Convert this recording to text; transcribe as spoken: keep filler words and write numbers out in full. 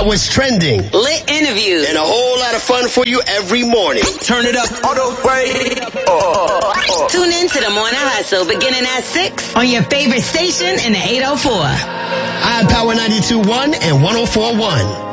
out what's trending, lit interviews, and a whole lot of fun for you every morning. Turn it up all the way. Oh, oh. Tune in to the Morning Hustle beginning at six on your favorite station in the eight oh four. iPower ninety-two point one and one oh four point one.